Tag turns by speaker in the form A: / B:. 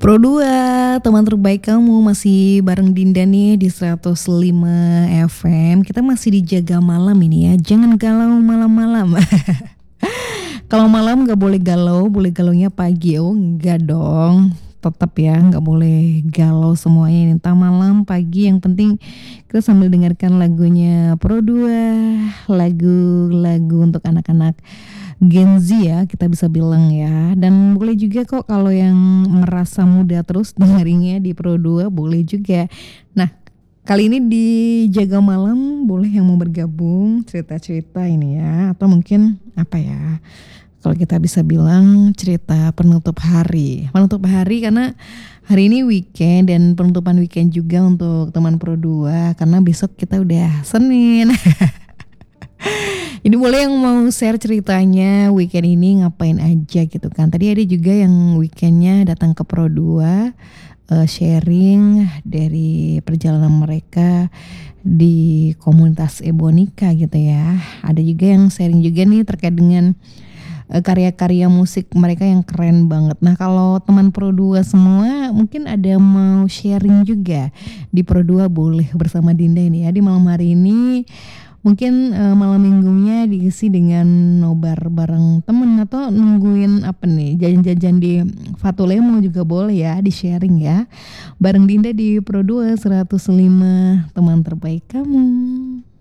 A: Pro 2, teman terbaik kamu masih bareng Dinda nih di 105 FM. Kita masih dijaga malam ini ya. Jangan galau malam-malam. Kalau malam nggak boleh galau, boleh galaunya pagi. Oh enggak dong. Tetap ya nggak boleh galau semuanya ini. Entah malam, pagi, yang penting kita sambil dengarkan lagunya Pro 2, lagu-lagu untuk anak-anak Gen Z ya, kita bisa bilang ya. Dan boleh juga kok kalau yang merasa muda terus dengerinnya di Pro 2 boleh juga. Nah, kali ini di Jaga Malam boleh yang mau bergabung cerita-cerita ini ya, atau mungkin apa ya, kalau kita bisa bilang cerita penutup hari. Penutup hari karena hari ini weekend dan penutupan weekend juga untuk teman Pro 2 karena besok kita udah Senin. Ini boleh yang mau share ceritanya weekend ini ngapain aja gitu kan. Tadi ada juga yang weekendnya datang ke Pro 2 sharing dari perjalanan mereka di komunitas Ebonika gitu ya. Ada juga yang sharing juga nih terkait dengan karya-karya musik mereka yang keren banget. Nah kalau teman Pro 2 semua mungkin ada mau sharing juga di Pro 2 boleh bersama Dinda ini ya. Di malam hari ini mungkin malam minggunya diisi dengan nobar bareng temen atau nungguin apa nih, jajan-jajan di Fatulemo juga boleh ya, di sharing ya. Bareng Dinda di Pro 2 105 teman terbaik kamu.